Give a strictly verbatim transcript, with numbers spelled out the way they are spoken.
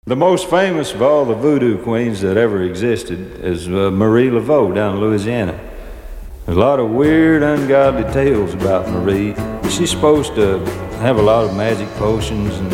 The most famous of all the voodoo queens that ever existed is uh, Marie Laveau down in Louisiana. There's a lot of weird, ungodly tales about Marie. She's supposed to have a lot of magic potions and